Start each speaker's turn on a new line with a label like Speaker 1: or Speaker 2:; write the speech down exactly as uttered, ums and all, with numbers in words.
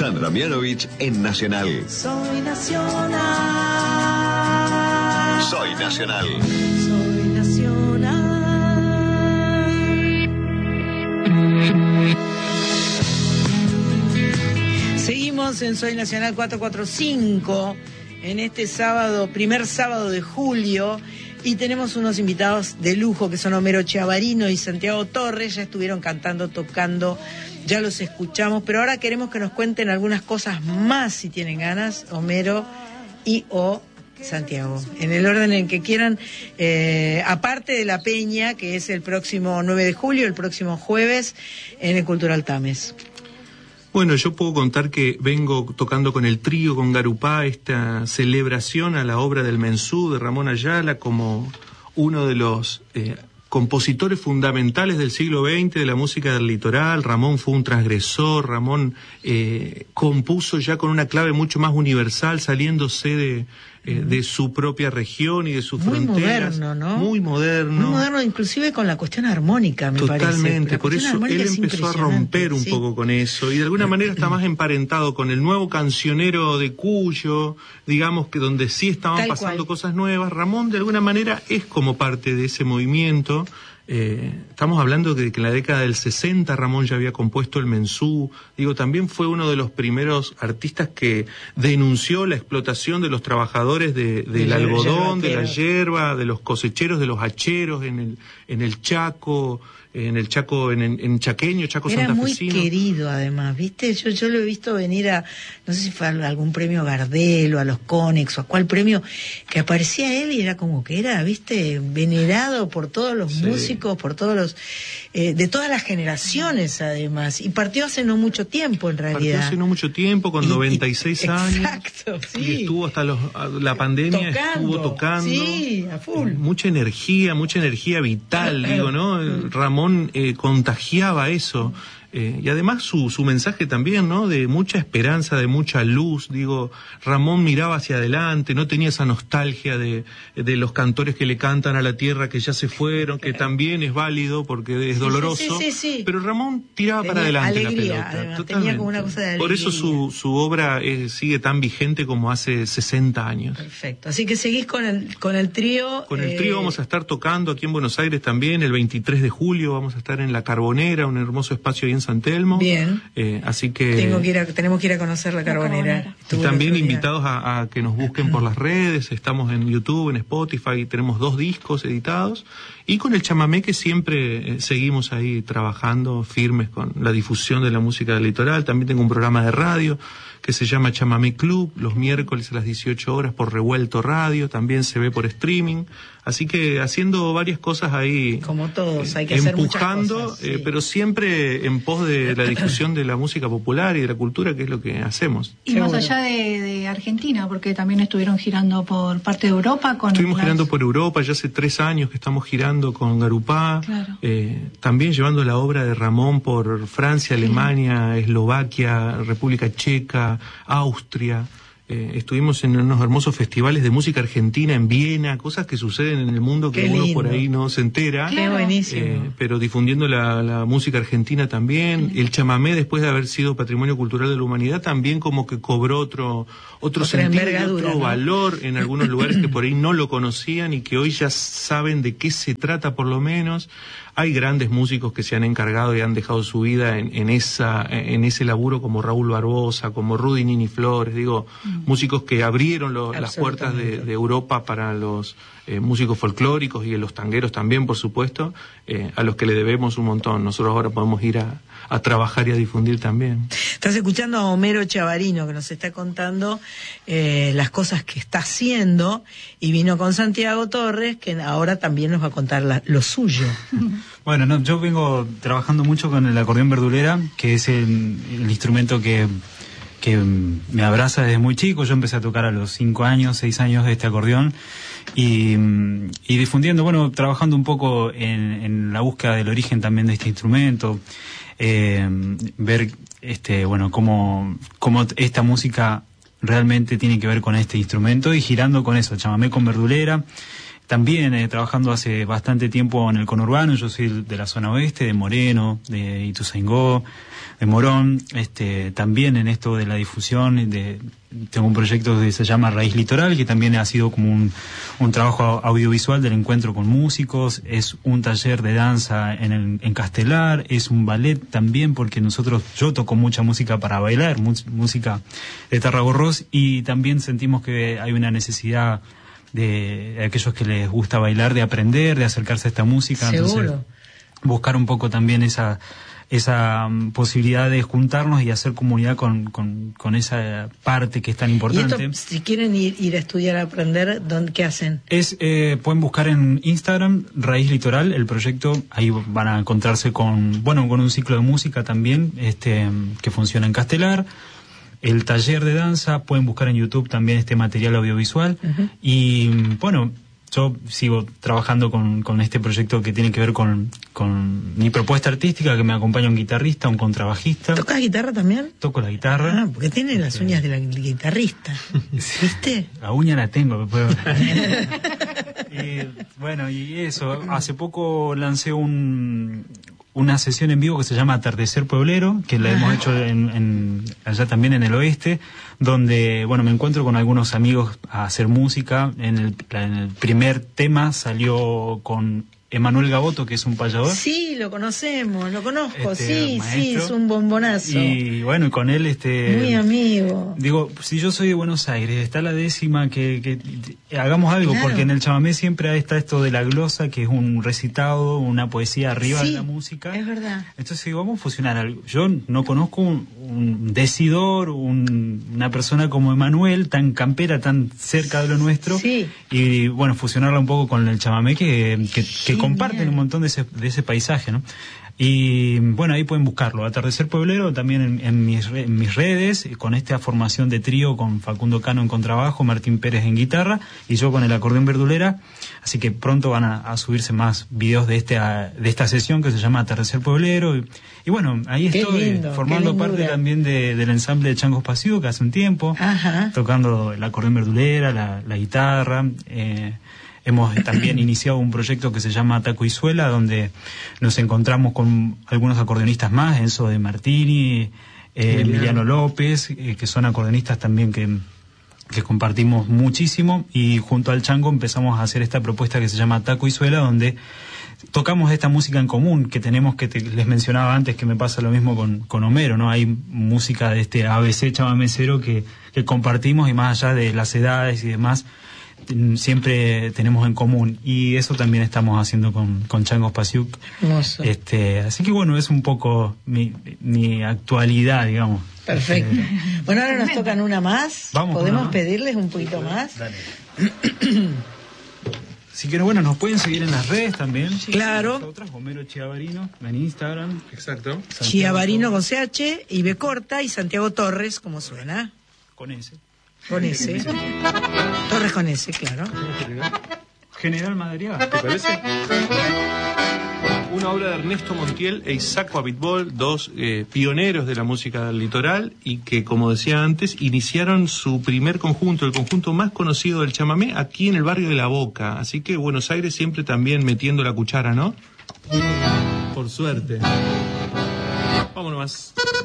Speaker 1: Sandra Mianovich en Nacional.
Speaker 2: Soy Nacional.
Speaker 1: Soy Nacional.
Speaker 2: Soy Nacional. Seguimos en Soy Nacional cuatrocientos cuarenta y cinco en este sábado, primer sábado de julio, y tenemos unos invitados de lujo que son Homero Chiavarino y Santiago Torres. Ya estuvieron cantando, tocando, ya los escuchamos, pero ahora queremos que nos cuenten algunas cosas más, si tienen ganas, Homero y o Santiago, en el orden en que quieran, eh, aparte de la Peña, que es el próximo nueve de julio, el próximo jueves, en el Cultural Tames.
Speaker 3: Bueno, yo puedo contar que vengo tocando con el trío, con Garupá, esta celebración a la obra del Mensú de Ramón Ayala como uno de los eh, compositores fundamentales del siglo veinte de la música del litoral. Ramón fue un transgresor, Ramón eh, compuso ya con una clave mucho más universal, saliéndose de, eh, de su propia región y de sus
Speaker 2: muy
Speaker 3: fronteras.
Speaker 2: Moderno, ¿no?
Speaker 3: Muy moderno.
Speaker 2: Muy moderno, inclusive con la cuestión armónica, me
Speaker 3: Totalmente,
Speaker 2: parece.
Speaker 3: Totalmente, por eso él empezó a romper un
Speaker 2: sí.
Speaker 3: poco con eso, y de alguna manera está más emparentado con el nuevo cancionero de Cuyo, digamos que donde sí estaban
Speaker 2: Tal
Speaker 3: pasando
Speaker 2: cual.
Speaker 3: cosas nuevas. Ramón de alguna manera es como parte de ese movimiento. Eh, estamos hablando de que en la década del sesenta Ramón ya había compuesto el Mensú. Digo, también fue uno de los primeros artistas que denunció la explotación de los trabajadores de, del
Speaker 2: de
Speaker 3: algodón,
Speaker 2: de
Speaker 3: de la hierba, de los cosecheros, de los hacheros en el, en el Chaco, en el Chaco, en, en Chaqueño, Chaco
Speaker 2: Era
Speaker 3: santafesino.
Speaker 2: muy querido, además, ¿viste? Yo yo lo he visto venir a, no sé si fue a algún premio Gardel o a los Conex o a cuál premio, que aparecía él y era como que era, ¿viste? Venerado por todos los
Speaker 3: Sí.
Speaker 2: músicos, por todos los, eh, de todas las generaciones, además. Y partió hace no mucho tiempo, en realidad.
Speaker 3: Partió hace no mucho tiempo, con
Speaker 2: Y-
Speaker 3: noventa y seis
Speaker 2: y-
Speaker 3: años.
Speaker 2: Exacto, sí.
Speaker 3: Y estuvo hasta los, la pandemia,
Speaker 2: Tocando,
Speaker 3: estuvo tocando.
Speaker 2: sí, a full.
Speaker 3: Mucha energía, mucha energía vital, digo, ¿no? Ramón eh, contagiaba eso. Eh, y además su, su mensaje también, ¿no? De mucha esperanza, de mucha luz. Digo, Ramón miraba hacia adelante, no tenía esa nostalgia de, de los cantores que le cantan a la tierra que ya se fueron, que también es válido porque es
Speaker 2: Sí,
Speaker 3: doloroso.
Speaker 2: sí, sí, sí, sí.
Speaker 3: Pero Ramón tiraba
Speaker 2: Tenía
Speaker 3: para adelante
Speaker 2: alegría,
Speaker 3: la pelota.
Speaker 2: además,
Speaker 3: Totalmente.
Speaker 2: tenía como una cosa de
Speaker 3: Por eso
Speaker 2: alegría.
Speaker 3: su, su obra eh, sigue tan vigente como hace sesenta años.
Speaker 2: Perfecto. Así que seguís con el, con el trío.
Speaker 3: Con el
Speaker 2: eh,
Speaker 3: trío vamos a estar tocando aquí en Buenos Aires también, el veintitrés de julio vamos a estar en La Carbonera, un hermoso espacio ahí en San Telmo.
Speaker 2: Bien.
Speaker 3: Eh, así que...
Speaker 2: Tengo que ir a, tenemos que ir a conocer la Carbonera.
Speaker 4: Carbonera.
Speaker 3: Y
Speaker 2: Estuve el
Speaker 3: también
Speaker 2: otro día.
Speaker 3: invitados a, a que nos busquen por las redes, estamos en YouTube, en Spotify, tenemos dos discos editados, y con el chamamé que siempre eh, seguimos ahí trabajando firmes con la difusión de la música del litoral. También tengo un programa de radio que se llama Chamamé Club, los miércoles a las dieciocho horas por Revuelto Radio, también se ve por streaming, así que haciendo varias cosas ahí.
Speaker 2: Como todos,
Speaker 3: eh,
Speaker 2: hay que hacer muchas
Speaker 3: empujando,
Speaker 2: cosas,
Speaker 3: eh,
Speaker 2: sí.
Speaker 3: pero siempre en pos de la difusión de la música popular y de la cultura, que es lo que hacemos.
Speaker 4: Y más
Speaker 2: Seguro.
Speaker 4: allá de, de Argentina, porque también estuvieron girando por parte de Europa con
Speaker 3: Estuvimos
Speaker 4: las-
Speaker 3: girando por Europa, ya hace tres años que estamos girando con Garupá,
Speaker 4: Claro.
Speaker 3: eh, también llevando la obra de Ramón por Francia, Alemania, Eslovaquia, República Checa, Austria. Eh, estuvimos en unos hermosos festivales de música argentina en Viena, cosas que suceden en el mundo que
Speaker 2: Qué
Speaker 3: uno
Speaker 2: lindo.
Speaker 3: por ahí no se entera.
Speaker 2: Qué buenísimo.
Speaker 3: Eh, pero difundiendo la, la música argentina también. El chamamé, después de haber sido Patrimonio Cultural de la Humanidad, también como que cobró otro otro
Speaker 2: Otra
Speaker 3: sentido y
Speaker 2: envergadura,
Speaker 3: otro
Speaker 2: ¿no?
Speaker 3: valor en algunos lugares que por ahí no lo conocían y que hoy ya saben de qué se trata por lo menos. Hay grandes músicos que se han encargado y han dejado su vida en, en esa en ese laburo, como Raúl Barbosa, como Rudy Nini Flores, digo, mm. músicos que abrieron lo, las puertas de, de Europa para los eh, músicos folclóricos y los tangueros también, por supuesto, eh, a los que le debemos un montón. Nosotros ahora podemos ir a, a trabajar y a difundir también.
Speaker 2: Estás escuchando a Homero Chiavarino, que nos está contando eh, las cosas que está haciendo, y vino con Santiago Torres, que ahora también nos va a contar la, lo suyo.
Speaker 5: Bueno, no, yo vengo trabajando mucho con el acordeón verdulera, que es el, el instrumento que, que me abraza desde muy chico. Yo empecé a tocar a los cinco años, seis años de este acordeón, y, y difundiendo, bueno, trabajando un poco en, en la búsqueda del origen también de este instrumento, eh, ver este bueno cómo, cómo esta música realmente tiene que ver con este instrumento, y girando con eso, chamamé con verdulera, también eh, trabajando hace bastante tiempo en el conurbano. Yo soy de la zona oeste, de Moreno, de Ituzaingó, de Morón, este, también en esto de la difusión, de, tengo un proyecto que se llama Raíz Litoral, que también ha sido como un, un trabajo audiovisual del encuentro con músicos, es un taller de danza en, el, en Castelar, es un ballet también, porque nosotros, yo toco mucha música para bailar, mu- música de Tarragorros, y también sentimos que hay una necesidad de, de aquellos que les gusta bailar, de aprender, de acercarse a esta música.
Speaker 2: Seguro.
Speaker 5: Entonces, buscar un poco también esa esa um, posibilidad de juntarnos y hacer comunidad con, con, con esa parte que es tan importante.
Speaker 2: Y esto, si quieren ir, ir a estudiar, a aprender, ¿dónde, ¿qué hacen?
Speaker 5: Es, eh, pueden buscar en Instagram Raíz Litoral, el proyecto, ahí van a encontrarse con, bueno, con un ciclo de música también, este, que funciona en Castelar. El taller de danza, pueden buscar en YouTube también este material audiovisual. Uh-huh. Y bueno, yo sigo trabajando con, con este proyecto que tiene que ver con, con mi propuesta artística, que me acompaña un guitarrista, un contrabajista.
Speaker 2: ¿Tocas guitarra también?
Speaker 5: Toco la guitarra.
Speaker 2: Ah, porque tiene las uñas de la guitarrista. ¿Viste?
Speaker 5: La uña la tengo, me puedo... y, bueno, y eso, hace poco lancé un... una sesión en vivo que se llama Atardecer Pueblero, que la hemos hecho en, en, allá también en el oeste, donde, bueno, me encuentro con algunos amigos a hacer música. En el, en el primer tema salió con Emanuel Gaboto, que es un payador.
Speaker 2: Sí, lo conocemos, lo conozco,
Speaker 5: este,
Speaker 2: sí,
Speaker 5: maestro.
Speaker 2: sí, es un bombonazo.
Speaker 5: Y bueno, y con él, este...
Speaker 2: muy amigo.
Speaker 5: Digo, si yo soy de Buenos Aires, está la décima, que, que hagamos algo,
Speaker 2: Claro.
Speaker 5: porque en el chamamé siempre está esto de la glosa, que es un recitado, una poesía arriba
Speaker 2: Sí,
Speaker 5: de la música.
Speaker 2: es verdad.
Speaker 5: Entonces digo, vamos a fusionar algo. Yo no conozco un, un decidor, un, una persona como Emanuel, tan campera, tan cerca de lo nuestro.
Speaker 2: Sí.
Speaker 5: Y bueno, fusionarla un poco con el chamamé, que, que, que comparten
Speaker 2: Genial.
Speaker 5: un montón de ese, de ese paisaje, ¿no? Y bueno, ahí pueden buscarlo. Atardecer Pueblero también en, en, mis, re- en mis redes, con esta formación de trío con Facundo Cano en contrabajo, Martín Pérez en guitarra y yo con el acordeón verdulera. Así que pronto van a, a subirse más videos de, este, a, de esta sesión que se llama Atardecer Pueblero. Y, y bueno, ahí
Speaker 2: Qué
Speaker 5: estoy
Speaker 2: lindo,
Speaker 5: formando
Speaker 2: qué
Speaker 5: parte
Speaker 2: lindura.
Speaker 5: también de, del ensamble de Changos Pasivos, que hace un tiempo,
Speaker 2: Ajá.
Speaker 5: tocando el acordeón verdulera, la, la guitarra. Eh, Hemos también iniciado un proyecto que se llama Taco y Suela, donde nos encontramos con algunos acordeonistas más, Enzo de Martini, eh, Emiliano López, eh, que son acordeonistas también que, que compartimos muchísimo, y junto al Chango empezamos a hacer esta propuesta que se llama Taco y Suela, donde tocamos esta música en común que tenemos, que te, les mencionaba antes que me pasa lo mismo con, con Homero, ¿no? Hay música de este A B C chamamecero que, que compartimos, y más allá de las edades y demás, siempre tenemos en común, y eso también estamos haciendo con, con Changos Pasiuk.
Speaker 2: Hermoso.
Speaker 5: Este, así que bueno, es un poco mi, mi actualidad, digamos.
Speaker 2: Perfecto.
Speaker 5: Este,
Speaker 2: Bueno, ahora nos tocan una más.
Speaker 5: Vamos con
Speaker 2: ¿Podemos
Speaker 5: una más.
Speaker 2: pedirles un poquito más?
Speaker 5: Dale. Si quieren, bueno, nos pueden seguir en las redes también.
Speaker 2: Claro.
Speaker 5: Nosotras, Homero Chiavarino, en Instagram.
Speaker 3: Exacto.
Speaker 2: Chiavarino con C H y B corta, y Santiago Torres, como suena,
Speaker 5: Con ese.
Speaker 2: con S. Torres con S, claro.
Speaker 5: General Madariaga.
Speaker 3: ¿Te parece? Una obra de Ernesto Montiel e Isaco Abitbol, dos eh, pioneros de la música del litoral, y que, como decía antes, iniciaron su primer conjunto, el conjunto más conocido del chamamé, aquí en el barrio de La Boca. Así que Buenos Aires siempre también metiendo la cuchara, ¿no? Por suerte. Vámonos más.